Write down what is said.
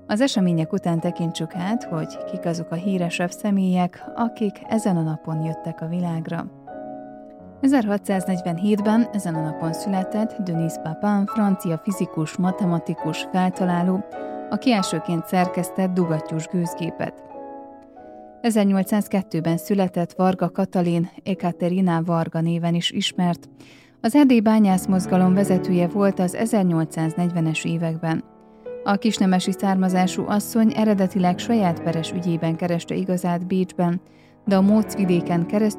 Az események után tekintsük át, hogy kik azok a híresebb személyek, akik ezen a napon jöttek a világra. 1647-ben ezen a napon született Denis Papin, francia fizikus, matematikus, feltaláló, aki elsőként szerkesztett dugattyús gőzgépet. 1802-ben született Varga Katalin, Ekaterina Varga néven is ismert. Az erdélyi bányászmozgalom vezetője volt az 1840-es években. A kisnemesi származású asszony eredetileg saját peres ügyében kereste igazát Bécsben, de a Móc vidéken keresztül